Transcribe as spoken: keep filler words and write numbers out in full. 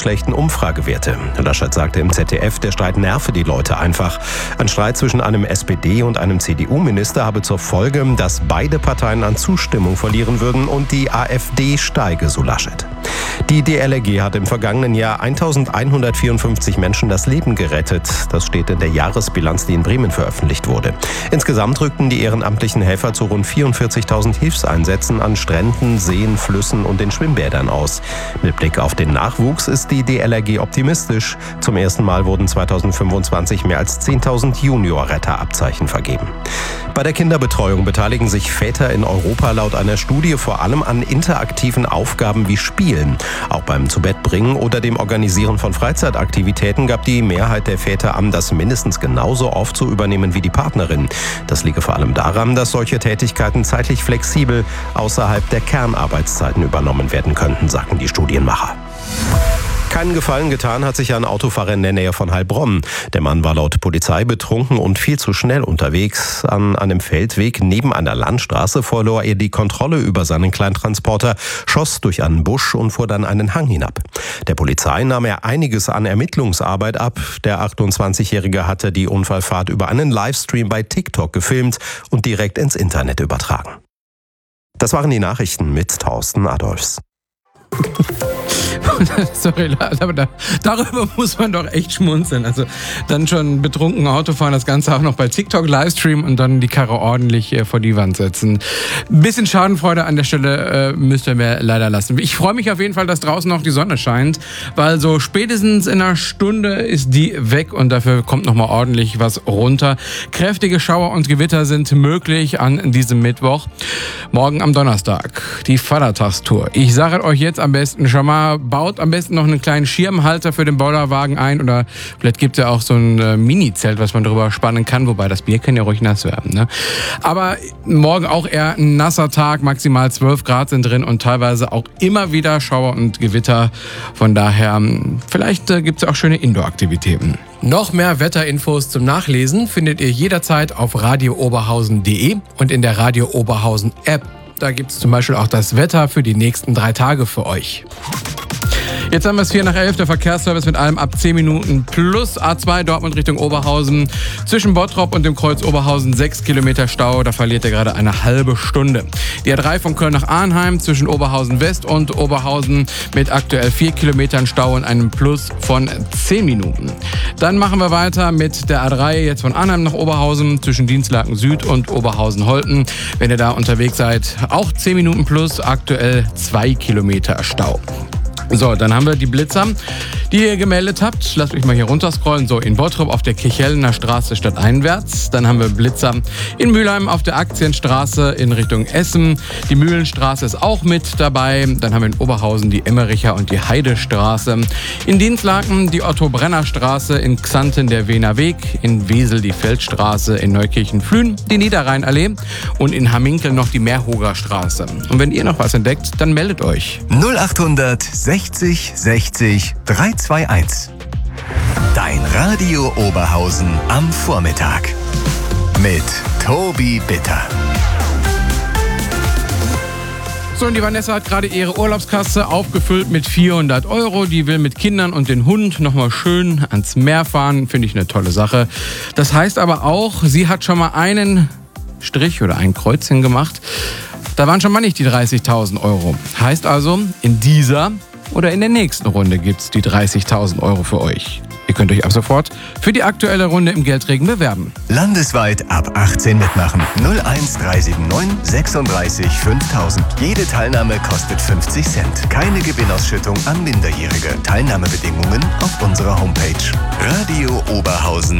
schlechten Umfragewerte. Laschet sagte im Z D F, der Streit nerve die Leute einfach. Ein Streit zwischen einem S P D- und einem C D U-Minister habe zur Folge, dass beide Parteien an Zustimmung verlieren würden und die AfD steige, so Laschet. Die D L R G hat im vergangenen Jahr eintausendeinhundertvierundfünfzig Menschen das Leben gerettet. Das steht in der Jahresbilanz, die in Bremen veröffentlicht wurde. Insgesamt rückten die ehrenamtlichen Helfer zu rund vierundvierzigtausend Hilfseinsätzen an Stränden, Seen, Flüssen und den Schwimmbädern aus. Mit Blick auf den Nachwuchs ist die D L R G optimistisch. Zum ersten Mal wurden zweitausendfünfundzwanzig mehr als zehntausend Junior-Retterabzeichen vergeben. Bei der Kinderbetreuung beteiligen sich Väter in Europa laut einer Studie vor allem an interaktiven Aufgaben wie Spielen. Auch beim Zubettbringen oder dem Organisieren von Freizeitaktivitäten gab die Mehrheit der Väter an, das mindestens genauso oft zu übernehmen wie die Partnerin. Das liege vor allem daran, dass solche Tätigkeiten zeitlich flexibel außerhalb der Kernarbeitszeiten übernommen werden könnten, sagten die Studienmacher. Keinen Gefallen getan hat sich ein Autofahrer in der Nähe von Heilbronn. Der Mann war laut Polizei betrunken und viel zu schnell unterwegs. An einem Feldweg neben einer Landstraße verlor er die Kontrolle über seinen Kleintransporter, schoss durch einen Busch und fuhr dann einen Hang hinab. Der Polizei nahm er einiges an Ermittlungsarbeit ab. Der achtundzwanzigjährige hatte die Unfallfahrt über einen Livestream bei TikTok gefilmt und direkt ins Internet übertragen. Das waren die Nachrichten mit Thorsten Adolfs. Sorry, aber da, darüber muss man doch echt schmunzeln. Also dann schon betrunken Auto fahren, das Ganze auch noch bei TikTok Livestream und dann die Karre ordentlich äh, vor die Wand setzen. Ein bisschen Schadenfreude an der Stelle äh, müsst ihr mir leider lassen. Ich freue mich auf jeden Fall, dass draußen noch die Sonne scheint, weil so spätestens in einer Stunde ist die weg und dafür kommt nochmal ordentlich was runter. Kräftige Schauer und Gewitter sind möglich an diesem Mittwoch. Morgen am Donnerstag, die Vatertagstour. Ich sage euch jetzt am besten schon mal, baut am besten noch einen kleinen Schirmhalter für den Bollerwagen ein oder vielleicht gibt es ja auch so ein äh, Mini-Zelt, was man drüber spannen kann, wobei das Bier kann ja ruhig nass werden. Ne? Aber morgen auch eher ein nasser Tag, maximal zwölf Grad sind drin und teilweise auch immer wieder Schauer und Gewitter. Von daher, vielleicht äh, gibt es auch schöne Indoor-Aktivitäten. Noch mehr Wetterinfos zum Nachlesen findet ihr jederzeit auf radio oberhausen punkt de und in der Radio Oberhausen App. Da gibt es zum Beispiel auch das Wetter für die nächsten drei Tage für euch. Jetzt haben wir es vier nach elf, der Verkehrsservice mit allem ab zehn Minuten plus A zwei Dortmund Richtung Oberhausen. Zwischen Bottrop und dem Kreuz Oberhausen sechs Kilometer Stau, da verliert ihr gerade eine halbe Stunde. Die A drei von Köln nach Arnheim zwischen Oberhausen West und Oberhausen mit aktuell vier Kilometern Stau und einem Plus von zehn Minuten. Dann machen wir weiter mit der A drei jetzt von Arnheim nach Oberhausen zwischen Dienstlaken Süd und Oberhausen-Holten. Wenn ihr da unterwegs seid, auch zehn Minuten plus, aktuell zwei Kilometer Stau. So, dann haben wir die Blitzer, die ihr gemeldet habt. Lasst euch mal hier runterscrollen. So, in Bottrop auf der Kirchhellener Straße stadteinwärts. Dann haben wir Blitzer in Mülheim auf der Aktienstraße in Richtung Essen. Die Mühlenstraße ist auch mit dabei. Dann haben wir in Oberhausen die Emmericher und die Heidestraße. In Dienstlaken die Otto-Brenner-Straße, in Xanten der Wiener Weg, in Wesel die Feldstraße, in Neukirchen-Flühen die Niederrheinallee und in Hamminkel noch die Meerhoger Straße. Und wenn ihr noch was entdeckt, dann meldet euch. null achthundert sechzig sechzig dreihunderteinundzwanzig. Dein Radio Oberhausen am Vormittag mit Tobi Bitter. So, und die Vanessa hat gerade ihre Urlaubskasse aufgefüllt mit vierhundert Euro. Die will mit Kindern und den Hund nochmal schön ans Meer fahren. Finde ich eine tolle Sache. Das heißt aber auch, sie hat schon mal einen Strich oder ein Kreuzchen gemacht. Da waren schon mal nicht die dreißigtausend Euro. Heißt also, in dieser oder in der nächsten Runde gibt's die dreißigtausend Euro für euch. Ihr könnt euch ab sofort für die aktuelle Runde im Geldregen bewerben. Landesweit ab achtzehn mitmachen. null eins drei sieben neun sechsunddreißig fünftausend. Jede Teilnahme kostet fünfzig Cent. Keine Gewinnausschüttung an Minderjährige. Teilnahmebedingungen auf unserer Homepage radio oberhausen